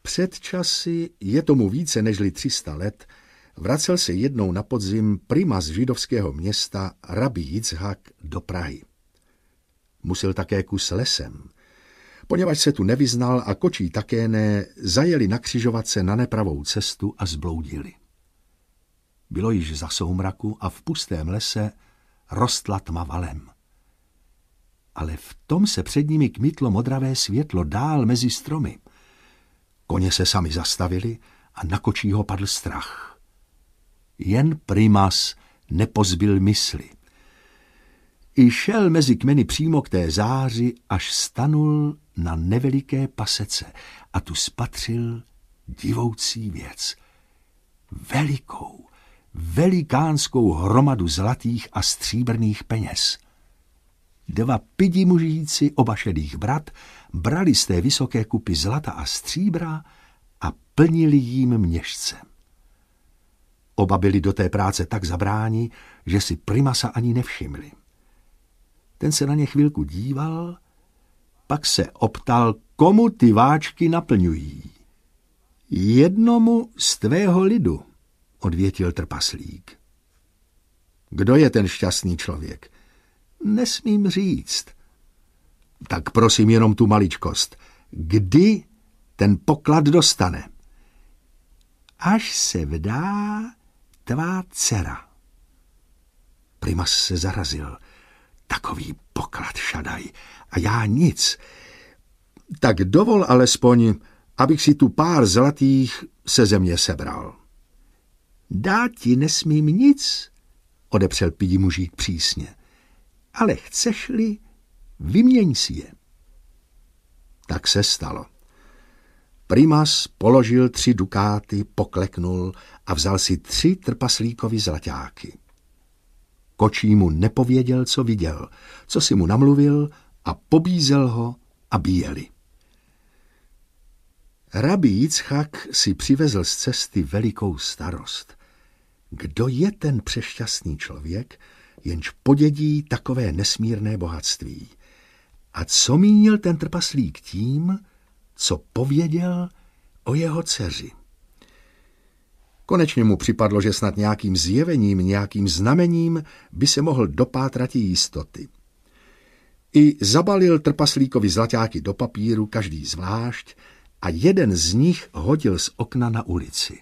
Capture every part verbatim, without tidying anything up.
Před časy, je tomu více nežli tři sta let, vracel se jednou na podzim primas židovského města rabí Jicchak do Prahy. Musil také kus lesem. Poněvadž se tu nevyznal a kočí také ne, zajeli na křižovatce na nepravou cestu a zbloudili. Bylo již za soumraku a v pustém lese rostla tma valem. Ale v tom se před nimi kmitlo modravé světlo dál mezi stromy. Koně se sami zastavili a na kočího padl strach. Jen primas nepozbyl mysli. I šel mezi kmeny přímo k té záři, až stanul na neveliké pasece a tu spatřil divoucí věc. Velikou, velikánskou hromadu zlatých a stříbrných peněz. Dva pidi mužíci, oba šedých brat, brali z té vysoké kupy zlata a stříbra a plnili jím měšce. Oba byli do té práce tak zabráni, že si primasa ani nevšimli. Ten se na ně chvilku díval, pak se optal, komu ty váčky naplňují. Jednomu z tvého lidu, odvětil trpaslík. Kdo je ten šťastný člověk? Nesmím říct. Tak prosím jenom tu maličkost. Kdy ten poklad dostane? Až se vdá tvá dcera. Primas se zarazil. Takový poklad, šadaj, a já nic. Tak dovol alespoň, abych si tu pár zlatých se země sebral. Dát ti nesmím nic, odepřel pidi mužík přísně. Ale chceš-li, vyměň si je. Tak se stalo. Primas položil tři dukáty, pokleknul a vzal si tři trpaslíkovy zlaťáky. Kočí mu nepověděl, co viděl, co si mu namluvil a pobízel ho, aby jeli. Rabí Jicchak si přivezl z cesty velikou starost. Kdo je ten přešťastný člověk, jenž podědí takové nesmírné bohatství? A co mínil ten trpaslík tím, co pověděl o jeho dceři? Konečně mu připadlo, že snad nějakým zjevením, nějakým znamením by se mohl dopátrat jistoty. I zabalil trpaslíkovi zlaťáky do papíru, každý zvlášť, a jeden z nich hodil z okna na ulici.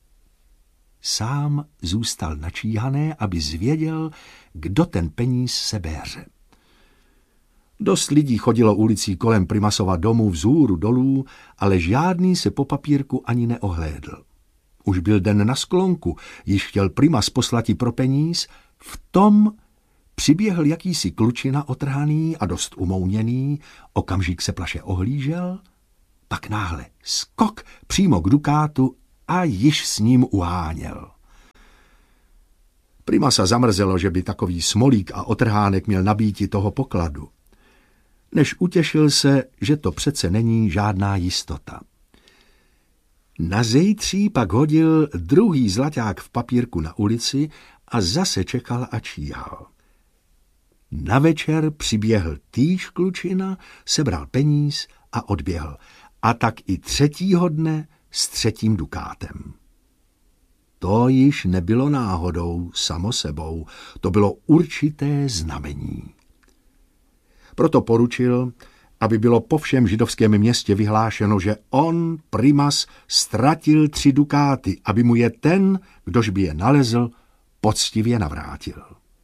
Sám zůstal načíhané, aby zvěděl, kdo ten peníz sebéře. Dost lidí chodilo ulicí kolem primasova domu vzhůru dolů, ale žádný se po papírku ani neohlédl. Už byl den na sklonku, již chtěl primas poslati pro peníz, v tom přiběhl jakýsi klučina otrhaný a dost umouněný, okamžik se plaše ohlížel, pak náhle skok přímo k dukátu a již s ním uháněl. Primasa zamrzelo, že by takový smolík a otrhánek měl nabíti toho pokladu. Než utěšil se, že to přece není žádná jistota. Na zejtří pak hodil druhý zlaťák v papírku na ulici a zase čekal a číhal. Na večer přiběhl týž klučina, sebral peníz a odběhl. A tak i třetího dne s třetím dukátem. To již nebylo náhodou, samo sebou, to bylo určité znamení. Proto poručil, aby bylo po všem židovském městě vyhlášeno, že on, primas, ztratil tři dukáty, aby mu je ten, kdož by je nalezl, poctivě navrátil.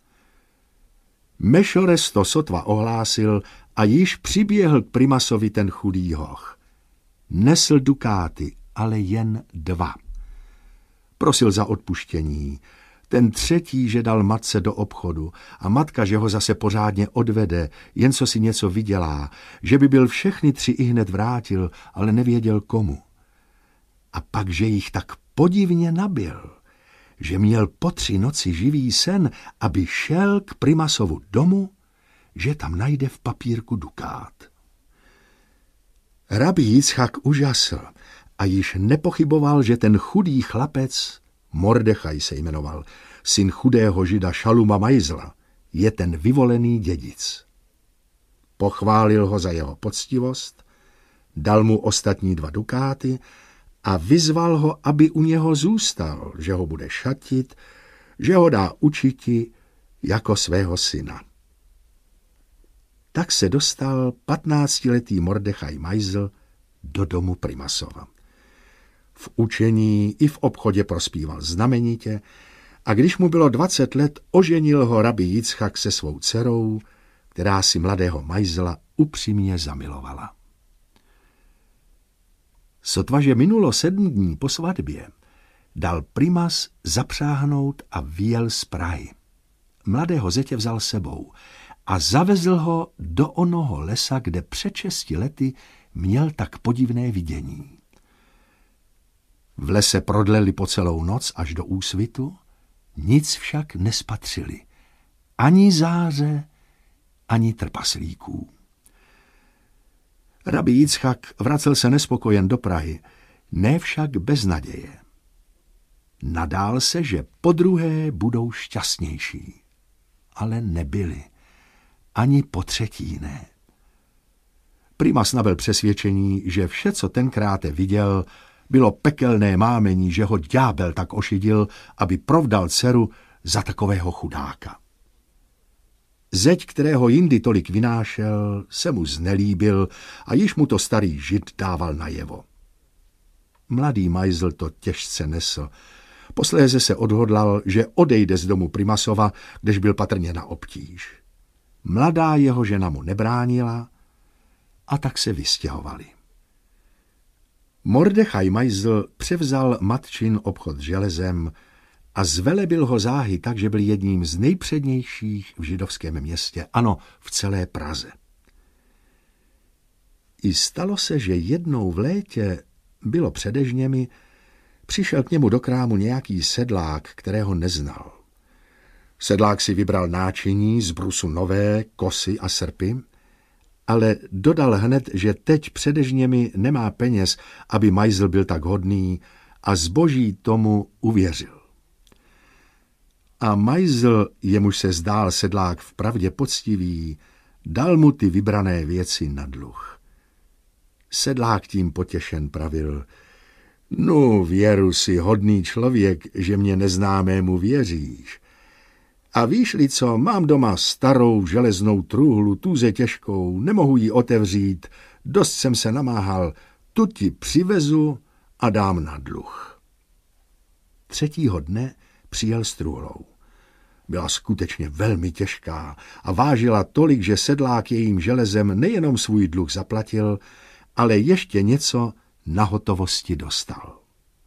Mešores to sotva ohlásil a již přiběhl k primasovi ten chudý hoch. Nesl dukáty, ale jen dva. Prosil za odpuštění. Ten třetí, že dal matce do obchodu a matka, že ho zase pořádně odvede, jen co si něco vydělá, že by byl všechny tři ihned vrátil, ale nevěděl komu. A pak, že jich tak podivně nabil, že měl po tři noci živý sen, aby šel k primasovu domu, že tam najde v papírku dukát. Rabí Jicchak užasl a již nepochyboval, že ten chudý chlapec, Mordechaj se jmenoval, syn chudého žida Šaluma Majzla, je ten vyvolený dědic. Pochválil ho za jeho poctivost, dal mu ostatní dva dukáty a vyzval ho, aby u něho zůstal, že ho bude šatit, že ho dá učiti jako svého syna. Tak se dostal patnáctiletý Mordechaj Majzl do domu Primasova. V učení i v obchodě prospíval znamenitě a když mu bylo dvacet let, oženil ho rabí Jicchak se svou dcerou, která si mladého Majzla upřímně zamilovala. Sotva, že minulo sedm dní po svatbě, dal Primas zapřáhnout a vyjel z Prahy. Mladého zetě vzal sebou a zavezl ho do onoho lesa, kde před šesti lety měl tak podivné vidění. V lese prodleli po celou noc až do úsvitu, nic však nespatřili, ani záře, ani trpaslíků. Rabí Jicchak vracel se nespokojen do Prahy, ne však bez naděje. Nadál se, že podruhé budou šťastnější, ale nebyli, ani po třetí ne. Primas nabyl přesvědčení, že vše, co tenkrát viděl, bylo pekelné mámení, že ho ďábel tak ošidil, aby provdal dceru za takového chudáka. Zeď, kterého jindy tolik vynášel, se mu znelíbil a již mu to starý žid dával najevo. Mladý Majzl to těžce nesl. Posléze se odhodlal, že odejde z domu Primasova, kdež byl patrně na obtíž. Mladá jeho žena mu nebránila a tak se vystěhovali. Mordechaj Majzl převzal matčin obchod s železem a zvelebil ho záhy tak, že byl jedním z nejpřednějších v židovském městě, ano, v celé Praze. I stalo se, že jednou v létě, bylo před dežněmi, přišel k němu do krámu nějaký sedlák, kterého neznal. Sedlák si vybral náčiní z brusu nové, kosy a srpy, ale dodal hned, že teď před dežněmi nemá peněz, aby Majzl byl tak hodný, a zboží tomu uvěřil. A Majzl, jemuž se zdál sedlák vpravdě poctivý, dal mu ty vybrané věci na dluh. Sedlák tím potěšen pravil: "No, věru si, hodný člověk, že mě neznámému věříš. A víš-li co, mám doma starou železnou truhlu, tuze těžkou, nemohu ji otevřít, dost jsem se namáhal, tu ti přivezu a dám na dluh." Třetího dne přijel s truhlou. Byla skutečně velmi těžká a vážila tolik, že sedlák jejím železem nejenom svůj dluh zaplatil, ale ještě něco na hotovosti dostal.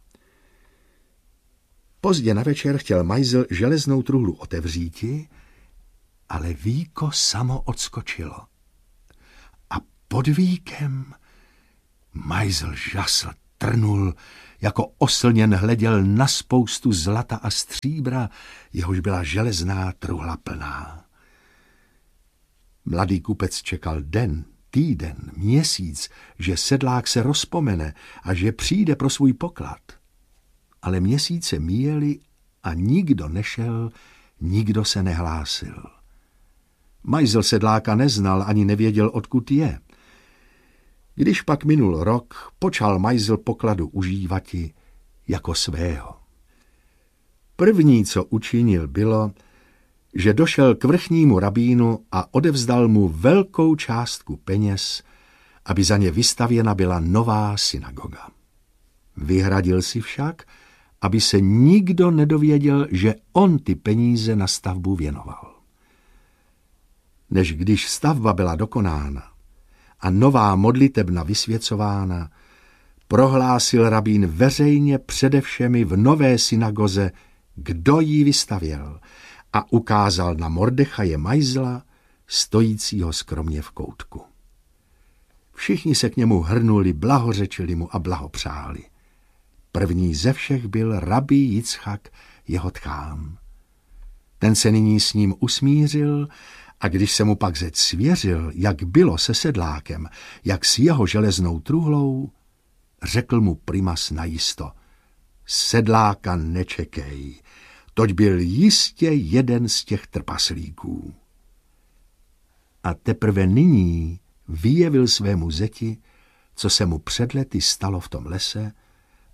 Pozdě na večer chtěl Majzl železnou truhlu otevříti, ale víko samo odskočilo. A pod víkem Majzl žasl, trnul, jako oslněn hleděl na spoustu zlata a stříbra, jehož byla železná truhla plná. Mladý kupec čekal den, týden, měsíc, že sedlák se rozpomene a že přijde pro svůj poklad. Ale měsíce míjely a nikdo nešel, nikdo se nehlásil. Majzl sedláka neznal ani nevěděl, odkud je. Když pak minul rok, počal Majzl pokladu užívati jako svého. První, co učinil, bylo, že došel k vrchnímu rabínu a odevzdal mu velkou částku peněz, aby za ně vystavěna byla nová synagoga. Vyhradil si však, aby se nikdo nedověděl, že on ty peníze na stavbu věnoval. Než když stavba byla dokonána a nová modlitebna vysvěcována, prohlásil rabín veřejně přede všemi v nové synagoze, kdo ji vystavěl, a ukázal na Mordechaje Majzla, stojícího skromně v koutku. Všichni se k němu hrnuli, blahořečili mu a blahopřáli. První ze všech byl rabí Jicchak, jeho tchán. Ten se nyní s ním usmířil a když se mu pak zeď svěřil, jak bylo se sedlákem, jak s jeho železnou truhlou, řekl mu Primas najisto: "Sedláka nečekej, toť byl jistě jeden z těch trpaslíků." A teprve nyní vyjevil svému zeti, co se mu před lety stalo v tom lese,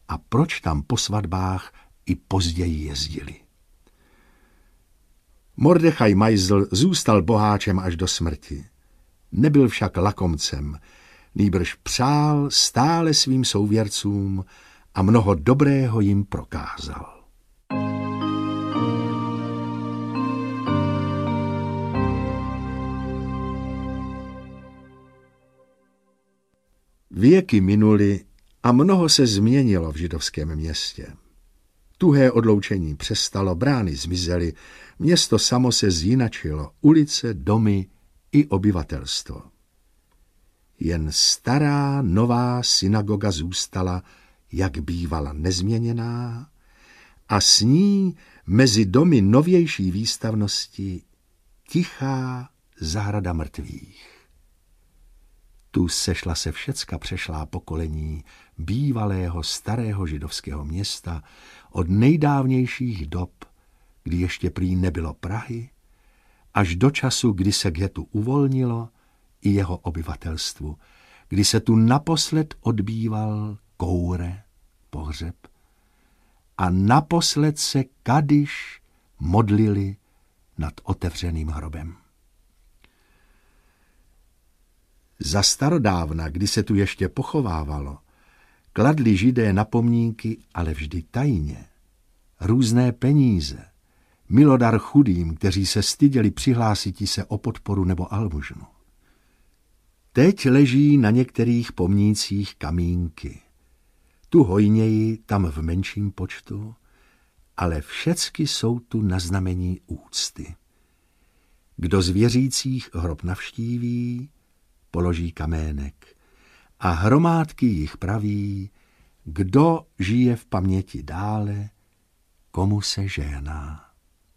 a proč tam po svatbách i později jezdili. Mordechaj Meisl zůstal boháčem až do smrti. Nebyl však lakomcem, nýbrž přál stále svým souvěrcům a mnoho dobrého jim prokázal. Věky minuly a mnoho se změnilo v židovském městě. Tuhé odloučení přestalo, brány zmizely, město samo se zjinačilo, ulice, domy i obyvatelstvo. Jen stará nová synagoga zůstala, jak bývala nezměněná, a s ní mezi domy novější výstavnosti tichá zahrada mrtvých. Tu sešla se všecka přešlá pokolení bývalého starého židovského města od nejdávnějších dob, kdy ještě prý nebylo Prahy, až do času, kdy se ghettu uvolnilo i jeho obyvatelstvu, kdy se tu naposled odbýval koure, pohřeb, a naposled se kadiš modlili nad otevřeným hrobem. Za starodávna, kdy se tu ještě pochovávalo, kladli Židé na pomníky, ale vždy tajně, různé peníze, milodar chudým, kteří se styděli přihlásiti se o podporu nebo almužnu. Teď leží na některých pomnících kamínky. Tu hojněji, tam v menším počtu, ale všecky jsou tu na znamení úcty. Kdo z věřících hrob navštíví, položí kamének a hromádky jich praví, kdo žije v paměti dále, komu se žehná.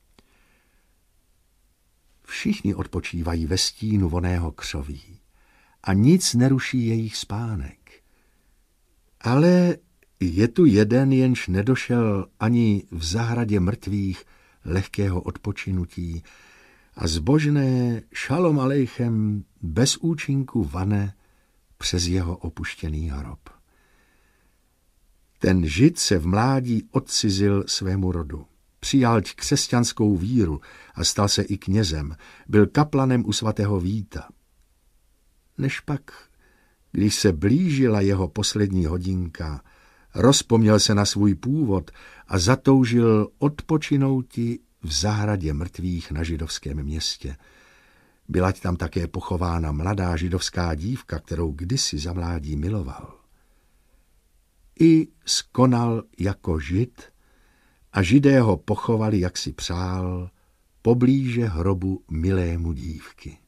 Všichni odpočívají ve stínu vonného křoví a nic neruší jejich spánek. Ale je tu jeden, jenž nedošel ani v zahradě mrtvých lehkého odpočinutí a zbožné šalom alejchem bez účinku vane přes jeho opuštěný hrob. Ten Žid se v mládí odcizil svému rodu. Přijal křesťanskou víru a stal se i knězem. Byl kaplanem u svatého Víta. Než pak, když se blížila jeho poslední hodinka, rozpomněl se na svůj původ a zatoužil odpočinouti v zahradě mrtvých na židovském městě. Byla tam také pochována mladá židovská dívka, kterou kdysi za mládí miloval. I skonal jako Žid a Židé ho pochovali, jak si přál, poblíže hrobu milému dívky.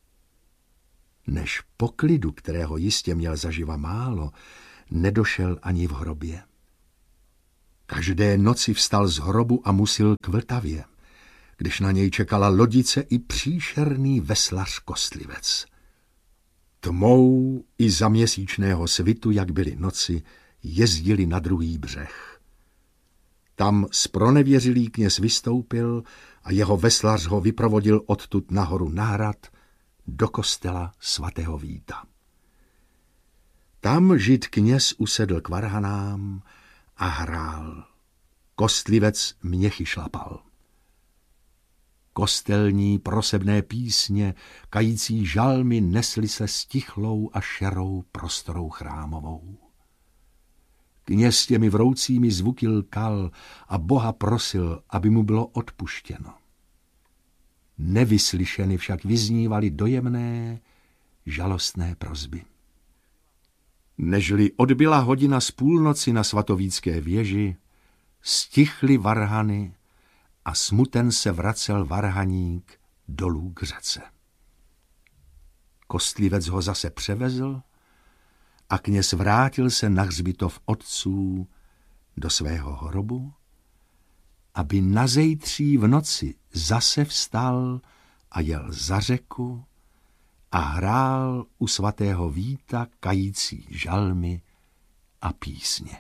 Než poklidu, kterého jistě měl zaživa málo, nedošel ani v hrobě. Každé noci vstal z hrobu a musil k Vltavě, když na něj čekala lodice i příšerný veslař Kostlivec. Tmou i za měsíčného svitu, jak byly noci, jezdili na druhý břeh. Tam zpronevěřilý kněz vystoupil a jeho veslař ho vyprovodil odtud nahoru na hrad do kostela svatého Víta. Tam Žid kněz usedl k varhanám a hrál. Kostlivec měchy šlapal. Kostelní prosebné písně, kající žalmy nesly se stichlou a šerou prostorou chrámovou. Kněz těmi vroucími zvuky lkal a Boha prosil, aby mu bylo odpuštěno. Nevyslyšeny však vyznívaly dojemné, žalostné prosby. Nežli odbyla hodina z půlnoci na svatovícké věži, stichly varhany a smuten se vracel varhaník dolů k řece. Kostlivec ho zase převezl a kněz vrátil se na hřbitov otců do svého hrobu, aby nazejtří v noci zase vstal a jel za řeku a hrál u svatého Víta kající žalmy a písně.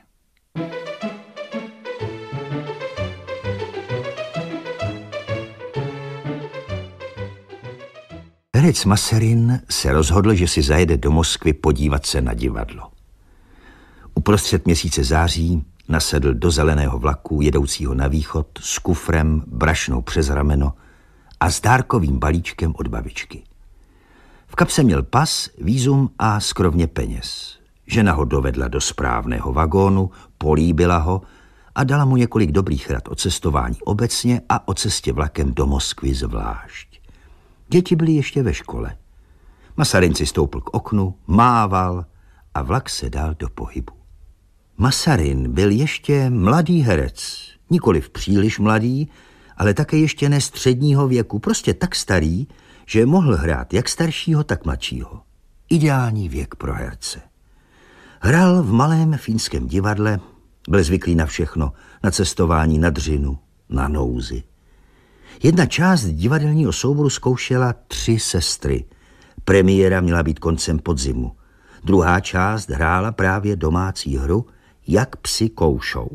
Herec Masarin se rozhodl, že si zajede do Moskvy podívat se na divadlo. Uprostřed měsíce září nasedl do zeleného vlaku jedoucího na východ s kufrem brašnou přes rameno a s dárkovým balíčkem od babičky. V kapse měl pas, vízum a skrovně peněz. Žena ho dovedla do správného vagónu, políbila ho a dala mu několik dobrých rad o cestování obecně a o cestě vlakem do Moskvy zvlášť. Děti byly ještě ve škole. Masarin si stoupl k oknu, mával a vlak se dal do pohybu. Masarin byl ještě mladý herec, nikoliv příliš mladý, ale také ještě ne středního věku, prostě tak starý, že mohl hrát jak staršího, tak mladšího. Ideální věk pro herce. Hrál v malém fínském divadle, byl zvyklý na všechno, na cestování, na dřinu, na nouzi. Jedna část divadelního souboru zkoušela Tři sestry. Premiéra měla být koncem podzimu. Druhá část hrála právě domácí hru Jak psi koušou.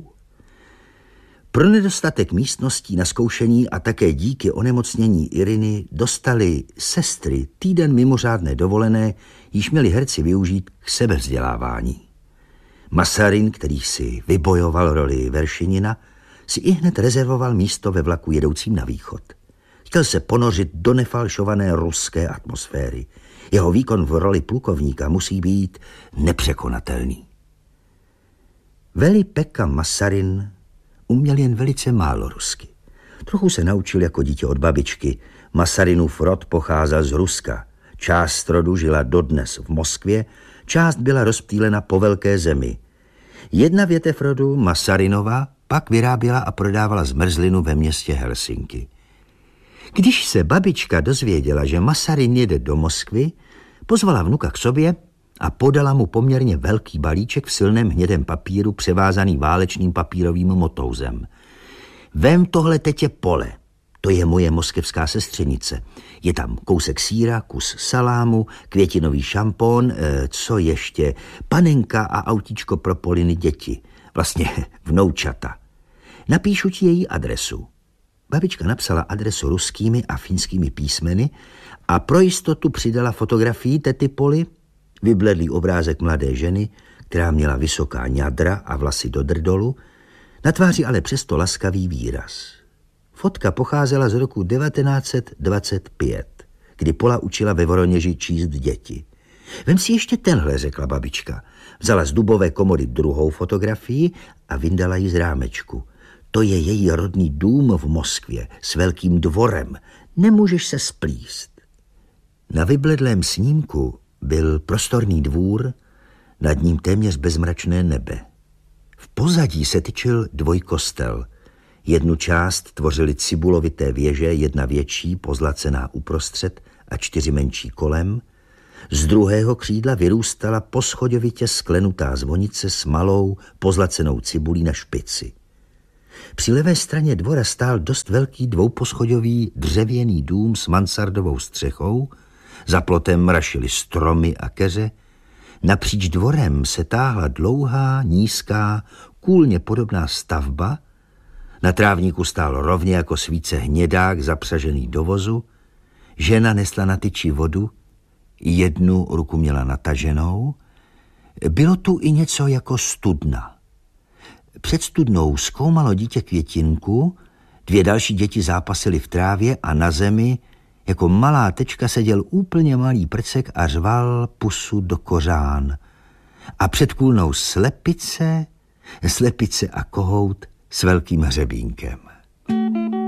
Pro nedostatek místností na zkoušení a také díky onemocnění Iriny dostali sestry týden mimořádné dovolené, již měli herci využít k sebevzdělávání. Masarin, který si vybojoval roli Veršinina, si ihned rezervoval místo ve vlaku jedoucím na východ. Chtěl se ponořit do nefalšované ruské atmosféry. Jeho výkon v roli plukovníka musí být nepřekonatelný. Veli-Pekka Masarin uměl jen velice málo rusky. Trochu se naučil jako dítě od babičky. Masarinův rod pocházel z Ruska. Část rodu žila dodnes v Moskvě, část byla rozptýlena po velké zemi. Jedna větev rodu, Masarinova, pak vyráběla a prodávala zmrzlinu ve městě Helsinki. Když se babička dozvěděla, že Masarin jede do Moskvy, pozvala vnuka k sobě a podala mu poměrně velký balíček v silném hnědém papíru převázaný válečným papírovým motouzem. Vem tohle tetě Pole, to je moje moskevská sestřenice. Je tam kousek sýra, kus salámu, květinový šampon, e, co ještě, panenka a autíčko pro Poliny děti, vlastně vnoučata. Napíšu ti její adresu. Babička napsala adresu ruskými a finskými písmeny a pro jistotu přidala fotografii tety Poly, vybledlý obrázek mladé ženy, která měla vysoká ňadra a vlasy do drdolu, na tváři ale přesto laskavý výraz. Fotka pocházela z roku devatenáct set dvacet pět, kdy Pola učila ve Voroněži číst děti. Vem si ještě tenhle, řekla babička. Vzala z dubové komody druhou fotografii a vyndala ji z rámečku. To je její rodný dům v Moskvě s velkým dvorem. Nemůžeš se splíst. Na vybledlém snímku byl prostorný dvůr, nad ním téměř bezmračné nebe. V pozadí se tyčil dvojkostel. Jednu část tvořily cibulovité věže, jedna větší, pozlacená uprostřed a čtyři menší kolem. Z druhého křídla vyrůstala poschodovitě sklenutá zvonice s malou, pozlacenou cibulí na špici. Při levé straně dvora stál dost velký dvouposchodový dřevěný dům s mansardovou střechou, za plotem mrašily stromy a keře. Napříč dvorem se táhla dlouhá, nízká, kůlně podobná stavba. Na trávníku stál rovně jako svíce hnědák zapřažený do vozu. Žena nesla na tyči vodu, jednu ruku měla nataženou. Bylo tu i něco jako studna. Před studnou zkoumalo dítě květinku, dvě další děti zápasily v trávě a na zemi jako malá tečka seděl úplně malý prcek a řval pusu do kořán. A před kůlnou slepice, slepice a kohout s velkým hřebínkem.